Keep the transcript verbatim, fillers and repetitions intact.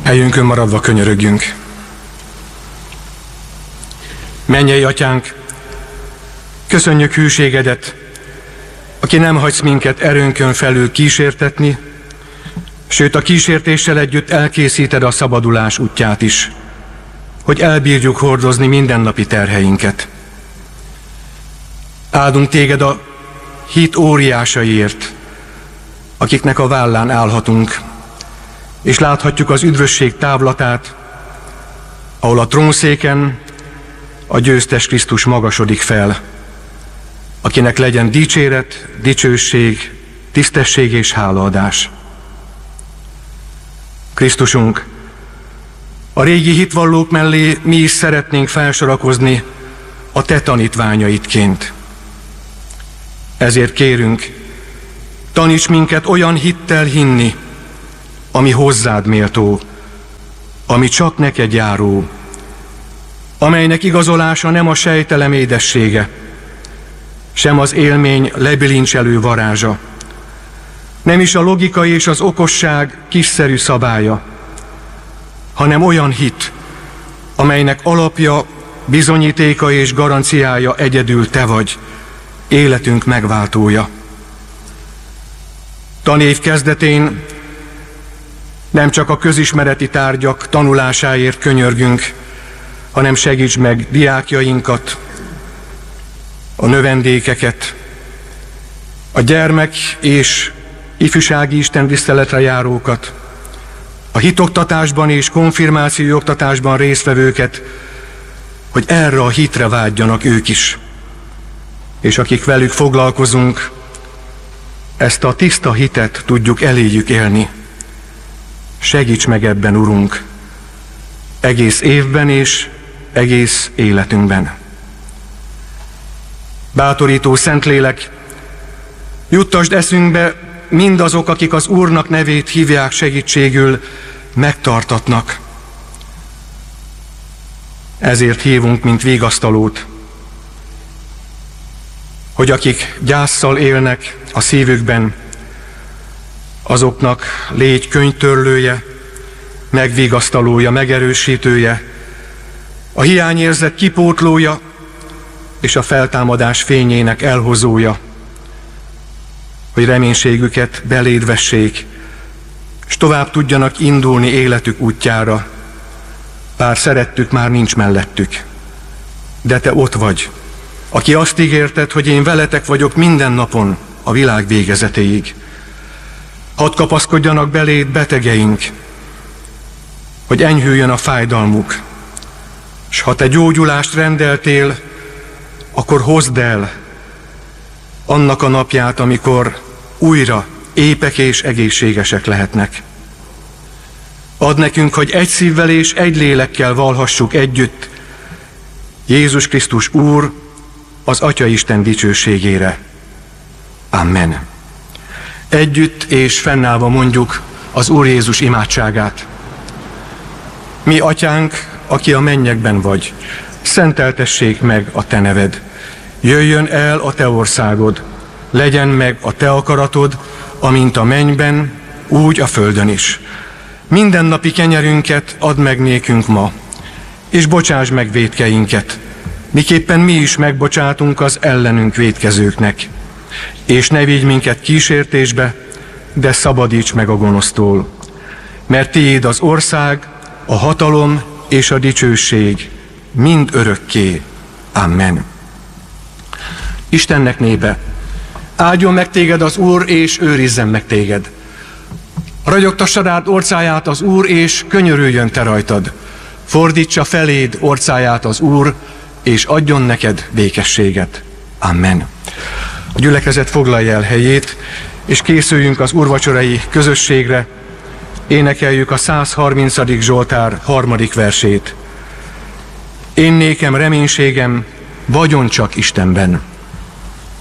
Helyünkön maradva könyörögjünk. Mennyei Atyánk, köszönjük hűségedet, aki nem hagysz minket erőnkön felül kísértetni, sőt a kísértéssel együtt elkészíted a szabadulás útját is, hogy elbírjuk hordozni mindennapi terheinket. Áldunk téged a hit óriásaiért, akiknek a vállán állhatunk, és láthatjuk az üdvösség távlatát, ahol a trónszéken a győztes Krisztus magasodik fel, akinek legyen dicséret, dicsőség, tisztesség és hálaadás. Krisztusunk, a régi hitvallók mellé mi is szeretnénk felsorakozni a te tanítványaidként. Ezért kérünk, taníts minket olyan hittel hinni, ami hozzád méltó, ami csak neked járó, amelynek igazolása nem a sejtelem édessége, sem az élmény lebilincselő varázsa, nem is a logika és az okosság kiszerű szabálya, hanem olyan hit, amelynek alapja, bizonyítéka és garanciája egyedül te vagy, életünk megváltója. Tanév kezdetén nem csak a közismereti tárgyak tanulásáért könyörgünk, hanem segíts meg diákjainkat, a növendékeket, a gyermek és ifjúsági istentiszteletre járókat, a hitoktatásban és konfirmációi oktatásban résztvevőket, hogy erre a hitre vágyjanak ők is. És akik velük foglalkozunk, ezt a tiszta hitet tudjuk eléjük élni. Segíts meg ebben, Urunk, egész évben és egész életünkben. Bátorító Szentlélek, juttasd eszünkbe mindazok, akik az Úrnak nevét hívják segítségül, megtartatnak. Ezért hívunk, mint vigasztalót, hogy akik gyásszal élnek a szívükben, azoknak légy könyvtörlője, megvigasztalója, megerősítője, a hiányérzet kipótlója és a feltámadás fényének elhozója, hogy reménységüket beléd vessék, és tovább tudjanak indulni életük útjára, bár szerettük már nincs mellettük. De te ott vagy, aki azt ígérted, hogy én veletek vagyok minden napon a világ végezetéig. Hadd kapaszkodjanak beléd betegeink, hogy enyhüljön a fájdalmuk, és ha te gyógyulást rendeltél, akkor hozd el annak a napját, amikor újra épek és egészségesek lehetnek. Add nekünk, hogy egy szívvel és egy lélekkel valhassuk együtt Jézus Krisztus Úr az Atyaisten dicsőségére. Amen. Együtt és fennállva mondjuk az Úr Jézus imádságát. Mi, Atyánk, aki a mennyekben vagy, szenteltessék meg a te neved. Jöjjön el a te országod, legyen meg a te akaratod, amint a mennyben, úgy a földön is. Mindennapi kenyerünket add meg nékünk ma, és bocsáss meg vétkeinket, miképpen mi is megbocsátunk az ellenünk vétkezőknek. És ne vigy minket kísértésbe, de szabadíts meg a gonosztól. Mert tiéd az ország, a hatalom és a dicsőség mind örökké. Amen. Istennek népe, áldjon meg téged az Úr, és őrizzen meg téged. Ragyogtassa rád orcáját az Úr, és könyörüljön te rajtad. Fordítsa feléd orcáját az Úr, és adjon neked békességet. Amen. A gyülekezet foglalja el helyét, és készüljünk az úrvacsorai közösségre. Énekeljük a százharmincadik Zsoltár harmadik versét. Én nékem reménységem, vagyon csak Istenben.